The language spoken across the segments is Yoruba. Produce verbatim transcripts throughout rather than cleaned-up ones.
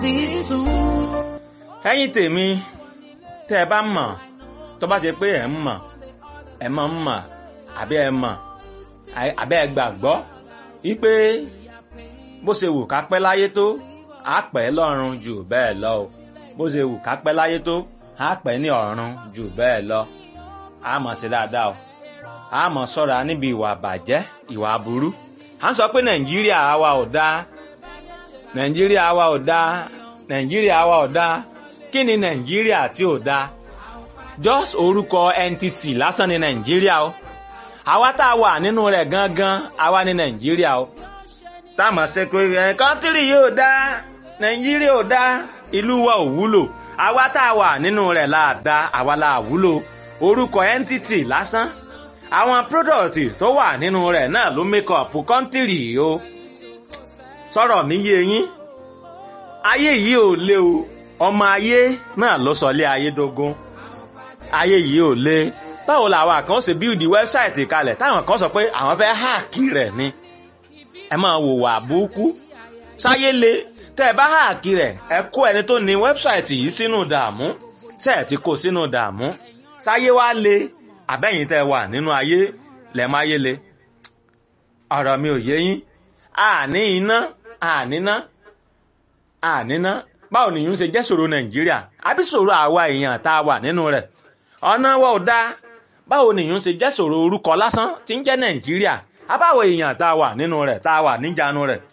ẹ̀yin tèmi tẹ́ ẹ bá mọ̀ tó bá jẹ́ pé ẹ ń mọ̀ ẹ mọ̀ ń mọ̀ àbí ẹ mọ̀ àbí ẹ gbàgbọ́ wípé bó ṣe wù ká pẹ́ láyé tó á pẹ́ lọ́run jù bẹ́ẹ̀ lọ o bó ṣe wù ká pẹ́ láyé tó á pẹ́ ní ọ̀run jù bẹ́ẹ̀ lọ á mọ̀ ṣe dáadáa o á mọ̀ ṣọ́ra níbi ìwà bàjẹ́ ìwà aburú à ń sọ pé nàìjíríà wa ò dáa nàìjíríà wa ò dáa nàìjíríà wa ò dáa kí ni nàìjíríà tí ò dáa just orúkọ entity lásán ni nàìjíríà o àwa tá a wà nínú rẹ̀ gangan àwa ni nàìjíríà o tá a mọ̀ ṣe pé kọ́ńtírì yóò dáa nàìjíríà ò dáa ìlú wa ò wúlò àwa tá a wà nínú rẹ̀ là dá àwa là wúlò orúkọ entity lásán àwọn product tó wà nínú rẹ̀ náà ló make up kọ́ńtírì o sọ̀rọ̀ mi yé yín ayé yìí ò lé o ọmọ ayé náà ló sọlé ayé dógún ayé yìí ò lé báwo làwọn kan ṣe build wẹ́bsáìtì kalẹ̀ táwọn kan sọ pé àwọn fẹ́ háàkì rẹ̀ ni ẹ máa wò wà búkú sáyé le tẹ́ ẹ bá háàkì rẹ̀ ẹ kó ẹni tó ní wẹ́bsáìtì yìí sínú dààmú ṣe ẹ ti kó sínú dààmú sáyé wá le àbẹ́yìn tẹ́ wà nínú ayé lẹ̀ máa yé le ọ̀rọ̀ mi ò yé yín àní iná àníná àníná báwo nìyún ṣe jẹ́ ṣòro nàìjíríà àbí ṣòro àwa èèyàn tá a wà nínú rẹ̀ ọ̀nà wa ò dáa báwo nìyún ṣe jẹ́ ṣòro orúkọ lásán tí ń jẹ́ nàìjíríà àbáwo èèyàn tá a wà nínú rẹ̀ tá a wà níjànú rẹ̀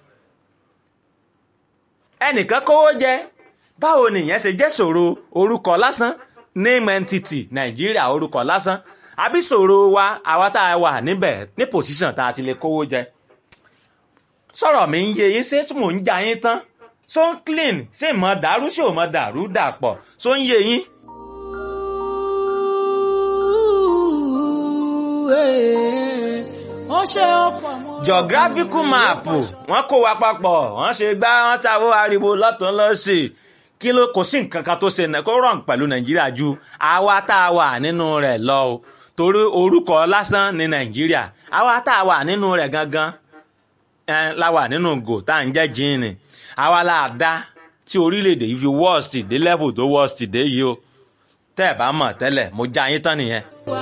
ẹnìkan kówó jẹ báwo nìyẹn ṣe jẹ́ ṣòro orúkọ lásán name entity nàìjíríà orúkọ lásán àbí ṣòro wa àwa tá a wà níbẹ̀ ní pòsíṣàn tá a ti lè kówó jẹ sọ̀rọ̀ mi ń yé yín ṣé mò ń ja yín tán so ń clean ṣé ìmọ̀ dàrú ṣé ò mọ̀ dàrú dàpọ̀ so ń yé yín. geographical map wọ́n kó wa papọ̀ wọ́n ṣe gbá wọ́n ṣàwó ariwo lọ́tún lọ́sì kí ló kò sí nǹkan kan tó ṣe kó rọrùn pẹ̀lú nàìjíríà ju àwa tá a wà nínú rẹ̀ lọ o torí orúkọ lásán ní nàìjíríà àwa tá a wà nínú rẹ̀ gangan la wà nínú gò tá à ń jẹ́ jíìnì àwa la dá tí orílẹ̀-èdè yìí fi wọ́ọ̀sì dé level tó wọ́ọ̀sì dé yìí o tẹ́ ẹ̀ bá mọ̀ tẹ́lẹ̀ mo já yín tán nìyẹn.